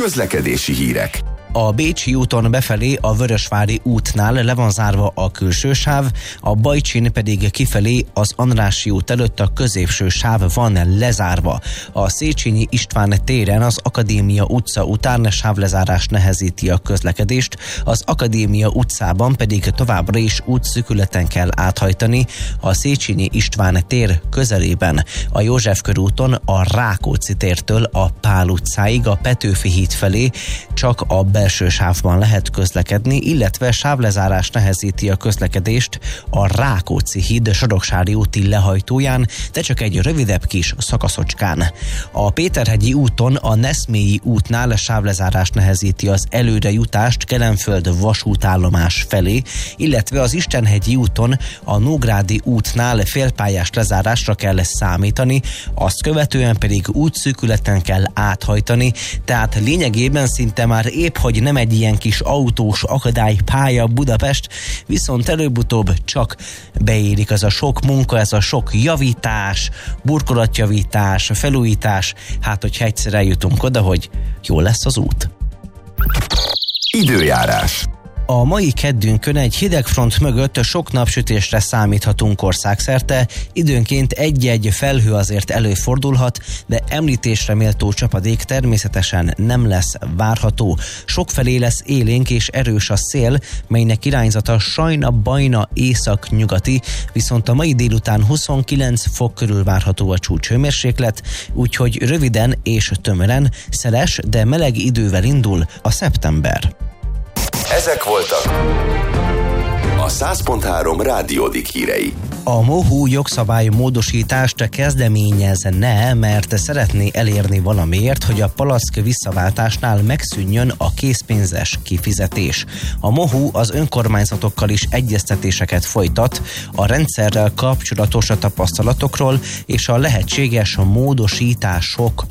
Közlekedési hírek. A Bécsi úton befelé a Vörösvári útnál le van zárva a külső sáv, a Bajcsin pedig kifelé az Andrássy út előtt a középső sáv van lezárva. A Széchenyi István téren az Akadémia utca után sávlezárás nehezíti a közlekedést, az Akadémia utcában pedig továbbra is útszűkületen kell áthajtani a Széchenyi István tér közelében. A József körúton a Rákóczi tértől a Pál utcáig a Petőfi híd felé csak a belső sávban lehet közlekedni, illetve sávlezárás nehezíti a közlekedést a Rákóczi híd Soroksári úti lehajtóján, de csak egy rövidebb kis szakaszocskán. A Péterhegyi úton a Neszmélyi útnál sávlezárás nehezíti az előrejutást Kelenföld vasútállomás felé, illetve az Istenhegyi úton a Nógrádi útnál félpályás lezárásra kell számítani, azt követően pedig útszűkületen kell áthajtani, tehát lényegében szinte már épp hogy nem egy ilyen kis autós akadálypálya Budapest, viszont előbb-utóbb csak beérik ez a sok munka, ez a sok javítás, burkolatjavítás, felújítás, hát hogyha egyszer eljutunk oda, hogy jó lesz az út. Időjárás. A mai keddünkön egy hidegfront mögött sok napsütésre számíthatunk országszerte, időnként egy-egy felhő azért előfordulhat, de említésre méltó csapadék természetesen nem lesz várható. Sokfelé lesz élénk és erős a szél, melynek irányzata sajna-bajna észak-nyugati, viszont a mai délután 29 fok körül várható a csúcshőmérséklet, úgyhogy röviden és tömören szeles, de meleg idővel indul a szeptember. Ezek voltak a 100.3 Rádiódik hírei. A MOHU jogszabály módosítást kezdeményezne, mert szeretné elérni valamiért, hogy a palack visszaváltásnál megszűnjön a készpénzes kifizetés. A MOHU az önkormányzatokkal is egyeztetéseket folytat a rendszerrel kapcsolatos tapasztalatokról és a lehetséges módosításokról.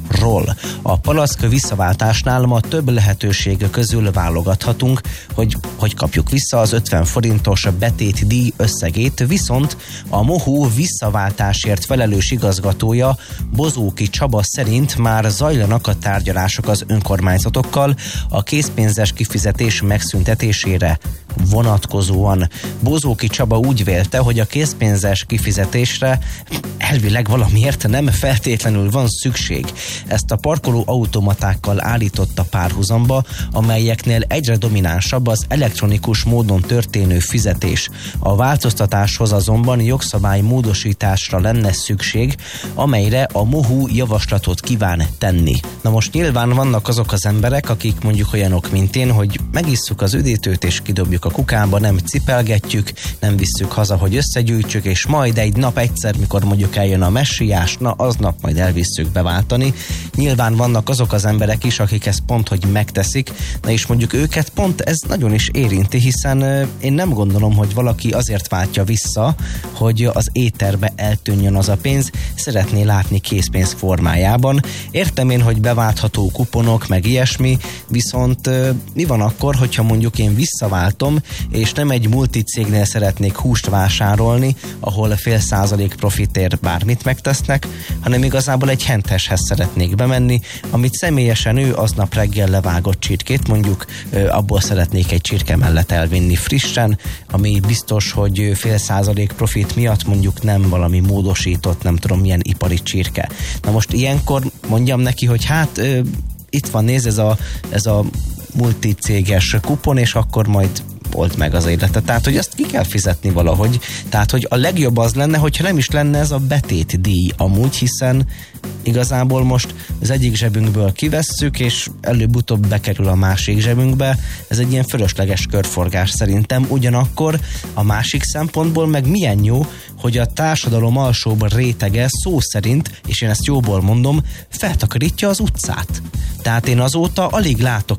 A palack visszaváltásnál ma több lehetőség közül válogathatunk, hogy kapjuk vissza az 50 forintos betétdíj összegét, viszont a MOHU visszaváltásért felelős igazgatója Bozóki Csaba szerint már zajlanak a tárgyalások az önkormányzatokkal a készpénzes kifizetés megszüntetésére vonatkozóan. Bozóki Csaba úgy vélte, hogy a készpénzes kifizetésre elvileg valamiért nem feltétlenül van szükség. Ezt a parkoló automatákkal állította párhuzamba, amelyeknél egyre dominánsabb az elektronikus módon történő fizetés. A változtatáshoz azonban jogszabály módosításra lenne szükség, amelyre a MOHU javaslatot kíván tenni. Na most nyilván vannak azok az emberek, akik mondjuk olyanok, mint én, hogy megisszuk az üdítőt és kidobjuk a kukába, nem cipelgetjük, nem visszük haza, hogy összegyűjtsük, és majd egy nap egyszer, mikor mondjuk eljön a messiás, na aznap majd elvisszük beváltani. Nyilván vannak azok az emberek is, akik ezt pont, hogy megteszik, na és mondjuk őket pont ez nagyon is érinti, hiszen én nem gondolom, hogy valaki azért váltja vissza, hogy az éterbe eltűnjön az a pénz, szeretné látni készpénz formájában. Értem én, hogy beváltható kuponok, meg ilyesmi, viszont mi van akkor, hogyha mondjuk én visszaváltom, és nem egy multicégnél szeretnék húst vásárolni, ahol fél százalék profitért bármit megtesznek, hanem igazából egy henteshez szeretnék bemenni, amit személyesen ő aznap reggel levágott csirkét, mondjuk abból szeretnék egy csirke mellett elvinni frissen, ami biztos, hogy fél százalék profit miatt mondjuk nem valami módosított, nem tudom milyen ipari csirke. Na most ilyenkor mondjam neki, hogy hát itt van, nézd, ez a multicéges kupon, és akkor majd old meg az életet. Tehát, hogy azt ki kell fizetni valahogy. Tehát, hogy a legjobb az lenne, hogyha nem is lenne ez a betétdíj amúgy, hiszen igazából most az egyik zsebünkből kivesszük, és előbb-utóbb bekerül a másik zsebünkbe. Ez egy ilyen fölösleges körforgás szerintem. Ugyanakkor a másik szempontból meg milyen jó, hogy a társadalom alsóbb rétege szó szerint, és én ezt jóból mondom, feltakarítja az utcát. Tehát én azóta alig látok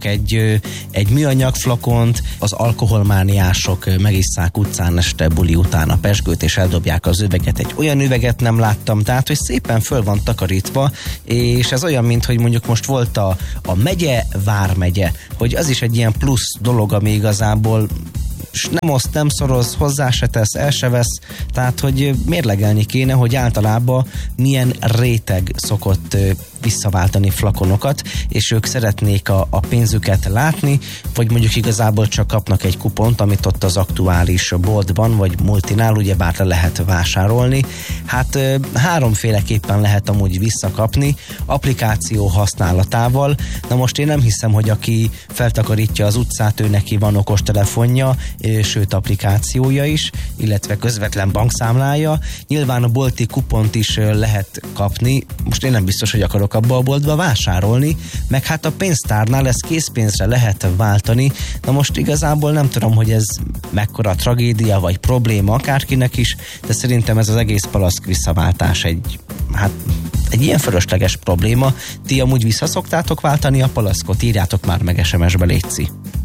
egy műanyag flakont, az alkoholmániások megisszák utcán este buli után a pezsgőt, és eldobják az üveget. Egy olyan üveget nem láttam, tehát hogy szépen föl van takarítva, és ez olyan, mint hogy mondjuk most volt a megye, vármegye, hogy az is egy ilyen plusz dolog, ami igazából nem oszt, nem szoroz, hozzá se tesz, el se vesz, tehát hogy mérlegelni kéne, hogy általában milyen réteg szokott visszaváltani flakonokat, és ők szeretnék a pénzüket látni, vagy mondjuk igazából csak kapnak egy kupont, amit ott az aktuális boltban, vagy multinál ugyebár le lehet vásárolni. Hát háromféleképpen lehet amúgy visszakapni, applikáció használatával. Na most én nem hiszem, hogy aki feltakarítja az utcát, ő neki van okostelefonja, sőt applikációja is, illetve közvetlen bankszámlája. Nyilván a bolti kupont is lehet kapni, most én nem biztos, hogy akarok abba a boltba vásárolni, meg hát a pénztárnál ezt készpénzre lehet váltani. Na most igazából nem tudom, hogy ez mekkora tragédia vagy probléma akárkinek is, de szerintem ez az egész palaszk visszaváltás egy ilyen fölösleges probléma. Ti amúgy visszaszoktátok váltani a palaszkot? Írjátok már meg SMS-be, létszi.